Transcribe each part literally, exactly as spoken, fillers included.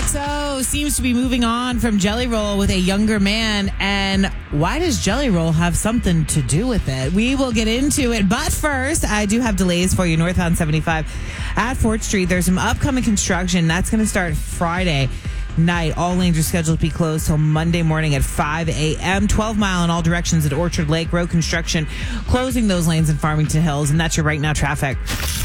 X O seems to be moving on from Jelly Roll with a younger man. And why does Jelly Roll have something to do with it? We will get into it. But first, I do have delays for you. Northbound seventy-five at Fort Street. There's some upcoming construction. That's going to start Friday night. All lanes are scheduled to be closed till Monday morning at five a.m. twelve mile in all directions at Orchard Lake. Road construction closing those lanes in Farmington Hills. And that's your right now traffic.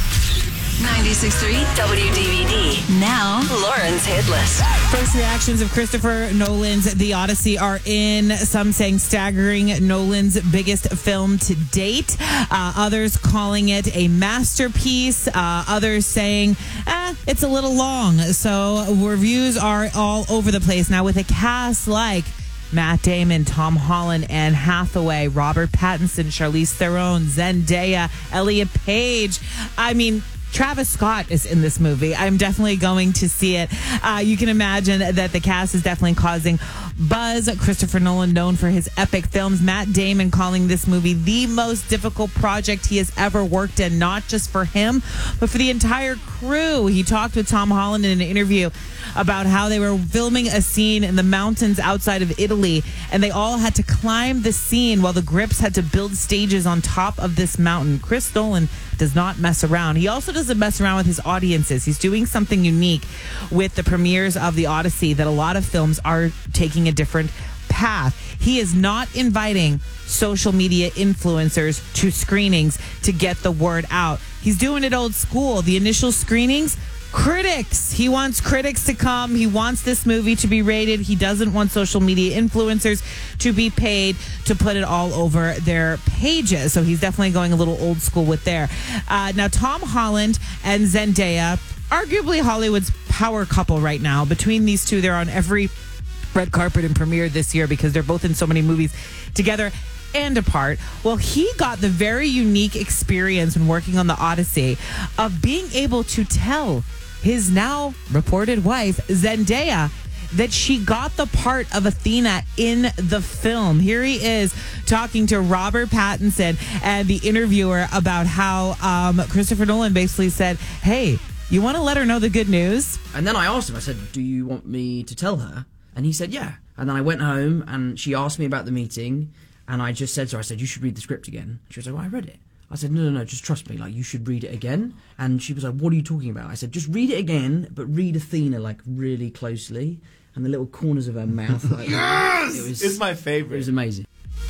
ninety-six point three W D V D. Now, Lauren's hit list. First reactions of Christopher Nolan's The Odyssey are in. Some saying staggering, Nolan's biggest film to date. Uh, others calling it a masterpiece. Uh, others saying, eh, it's a little long. So reviews are all over the place. Now with a cast like Matt Damon, Tom Holland, Anne Hathaway, Robert Pattinson, Charlize Theron, Zendaya, Elliot Page. I mean, Travis Scott is in this movie. I'm definitely going to see it. Uh, you can imagine that the cast is definitely causing buzz. Christopher Nolan, known for his epic films. Matt Damon calling this movie the most difficult project he has ever worked in, not just for him, but for the entire crew. He talked with Tom Holland in an interview about how they were filming a scene in the mountains outside of Italy, and they all had to climb the scene while the grips had to build stages on top of this mountain. Chris Nolan does not mess around. He also doesn't mess around with his audiences. He's doing something unique with the premieres of The Odyssey that a lot of films are taking a different path. He is not inviting social media influencers to screenings to get the word out. He's doing it old school. The initial screenings, critics. He wants critics to come. He wants this movie to be rated. He doesn't want social media influencers to be paid to put it all over their pages. So he's definitely going a little old school with there. Uh, now, Tom Holland and Zendaya, arguably Hollywood's power couple right now. Between these two, they're on every red carpet and premiere this year because they're both in so many movies together and apart. Well, he got the very unique experience when working on The Odyssey of being able to tell his now reported wife, Zendaya, that she got the part of Athena in the film. Here he is talking to Robert Pattinson and the interviewer about how um, Christopher Nolan basically said, hey, you want to let her know the good news? And then I asked him, I said, do you want me to tell her? And he said, yeah. And then I went home and she asked me about the meeting. And I just said to her, I said, you should read the script again. She was like, well, I read it. I said, no, no, no, just trust me. Like, you should read it again. And she was like, what are you talking about? I said, just read it again, but read Athena, like, really closely. And the little corners of her mouth. Like, yes! It was, it's my favorite. It was amazing.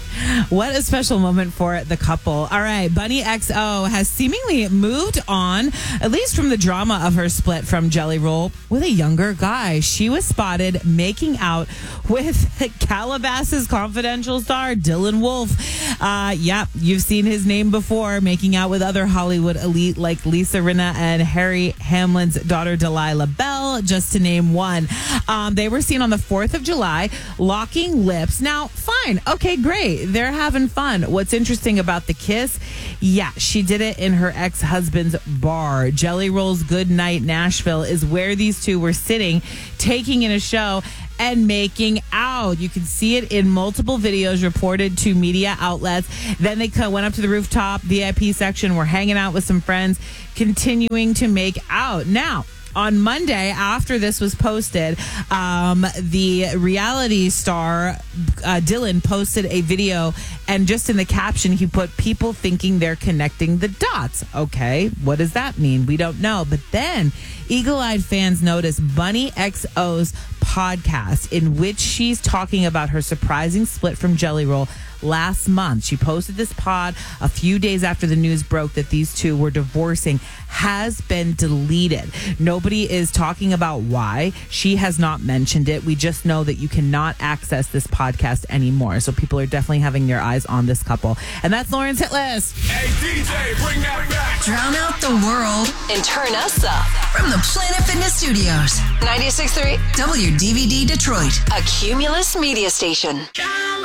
What a special moment for the couple. All right, Bunny X O has seemingly moved on, at least from the drama of her split from Jelly Roll, with a younger guy. She was spotted making out with Calabasas Confidential star Dylan Wolf. Uh, yeah, you've seen his name before, making out with other Hollywood elite like Lisa Rinna and Harry Hamlin's daughter Delilah Bell, just to name one. Um, they were seen on the fourth of July, locking lips. Now, fine, okay, great. They're having fun. What's interesting about the kiss? Yeah, she did it in her ex-husband's bar. Jelly Roll's Good Night Nashville is where these two were sitting, taking in a show and making out. You can see it in multiple videos reported to media outlets. Then they went up to the rooftop, V I P section, were hanging out with some friends, continuing to make out. Now, on Monday, after this was posted, um, the reality star uh, Dylan posted a video, and just in the caption, he put, people thinking they're connecting the dots. Okay, what does that mean? We don't know. But then eagle-eyed fans noticed Bunny X O's podcast, in which she's talking about her surprising split from Jelly Roll last month. She posted this pod a few days after the news broke that these two were divorcing, has been deleted. Nobody is talking about why. She has not mentioned it. We just know that you cannot access this podcast anymore. So people are definitely having their eyes on this couple. And that's Lauren's Hit List. Hey, D J, bring that back. Drown out the world and turn us up from the Planet Fitness Studios. ninety-six point three W D V D Detroit, a Cumulus media station.